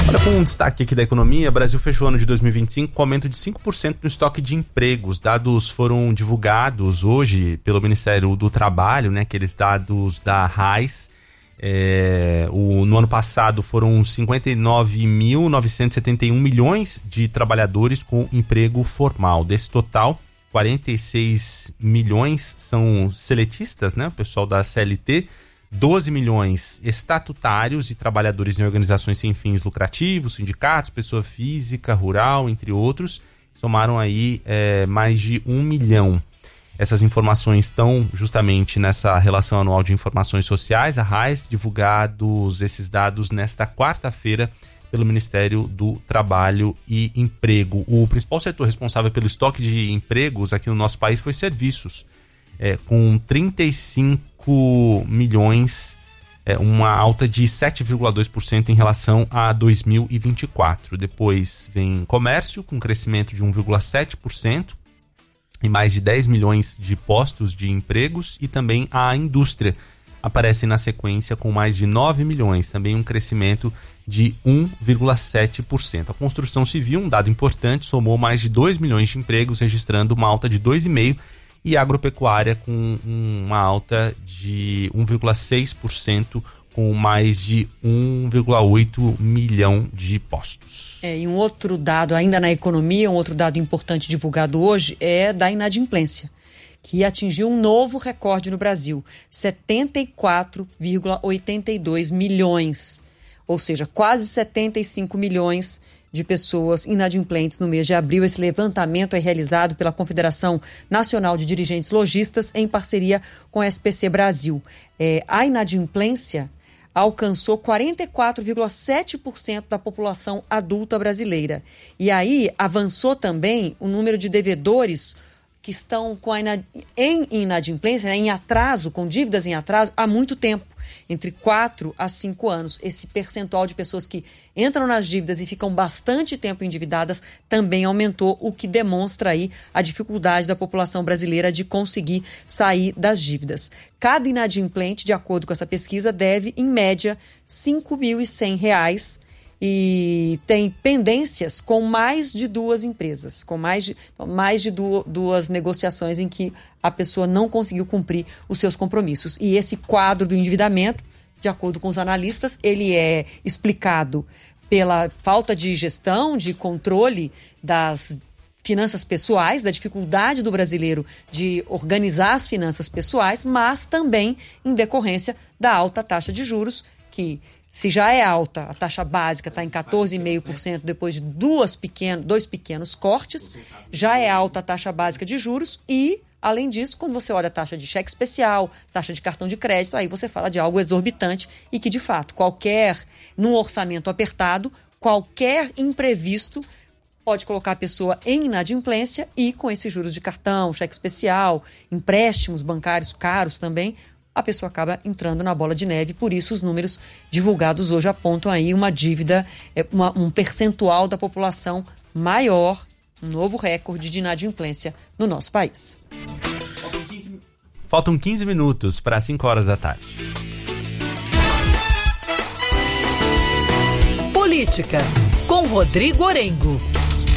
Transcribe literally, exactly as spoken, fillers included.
Olha, com um destaque aqui da economia, o Brasil fechou o ano de dois mil e vinte e cinco com aumento de cinco por cento no estoque de empregos. Dados foram divulgados hoje pelo Ministério do Trabalho, né? Aqueles dados da RAIS. É, o, no ano passado foram cinquenta e nove mil novecentos e setenta e um milhões de trabalhadores com emprego formal. Desse total, quarenta e seis milhões são seletistas, né? O pessoal da C L T. doze milhões estatutários e trabalhadores em organizações sem fins lucrativos, sindicatos, pessoa física, rural, entre outros, somaram aí é, mais de um milhão. Essas informações estão justamente nessa relação anual de informações sociais, a RAIS, divulgados esses dados nesta quarta-feira pelo Ministério do Trabalho e Emprego. O principal setor responsável pelo estoque de empregos aqui no nosso país foi serviços, é, com trinta e cinco milhões, é, uma alta de sete vírgula dois por cento em relação a dois mil e vinte e quatro. Depois vem comércio, com crescimento de um vírgula sete por cento e mais de dez milhões de postos de empregos, e também a indústria aparece na sequência com mais de nove milhões, também um crescimento de um vírgula sete por cento. A construção civil, um dado importante, somou mais de dois milhões de empregos, registrando uma alta de dois vírgula cinco por cento, e a agropecuária com uma alta de um vírgula seis por cento, com mais de um vírgula oito milhão de postos. É, e um outro dado ainda na economia, um outro dado importante divulgado hoje é da inadimplência, que atingiu um novo recorde no Brasil, setenta e quatro vírgula oitenta e dois milhões, ou seja, quase setenta e cinco milhões de pessoas inadimplentes no mês de abril. Esse levantamento é realizado pela Confederação Nacional de Dirigentes Lojistas em parceria com a S P C Brasil. É, a inadimplência alcançou quarenta e quatro vírgula sete por cento da população adulta brasileira. E aí avançou também o número de devedores que estão com a inad... em inadimplência, né, em atraso, com dívidas em atraso, há muito tempo, entre quatro a cinco anos. Esse percentual de pessoas que entram nas dívidas e ficam bastante tempo endividadas também aumentou, o que demonstra aí a dificuldade da população brasileira de conseguir sair das dívidas. Cada inadimplente, de acordo com essa pesquisa, deve, em média, cinco mil e cem reais, e tem pendências com mais de duas empresas, com mais de, mais de du- duas negociações em que a pessoa não conseguiu cumprir os seus compromissos. E esse quadro do endividamento, de acordo com os analistas, ele é explicado pela falta de gestão, de controle das finanças pessoais, da dificuldade do brasileiro de organizar as finanças pessoais, mas também em decorrência da alta taxa de juros, que, se já é alta, a taxa básica está em quatorze vírgula cinco por cento depois de duas pequeno, dois pequenos cortes, já é alta a taxa básica de juros e, além disso, quando você olha a taxa de cheque especial, taxa de cartão de crédito, aí você fala de algo exorbitante e que, de fato, qualquer, num orçamento apertado, qualquer imprevisto pode colocar a pessoa em inadimplência e, com esses juros de cartão, cheque especial, empréstimos bancários caros também, a pessoa acaba entrando na bola de neve. Por isso os números divulgados hoje apontam aí uma dívida, uma, um percentual da população maior, um novo recorde de inadimplência no nosso país. Faltam quinze minutos para cinco horas da tarde. Política, com Rodrigo Orengo.